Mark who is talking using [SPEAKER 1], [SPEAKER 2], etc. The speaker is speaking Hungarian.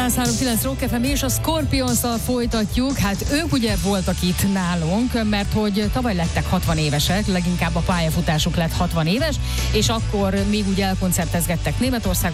[SPEAKER 1] 103.9 Rock FM és a Scorpions-szal folytatjuk. Hát ők ugye voltak itt nálunk, mert hogy tavaly lettek 60 évesek, leginkább a pályafutásuk lett 60 éves, és akkor még úgy elkoncertezgettek Németországban,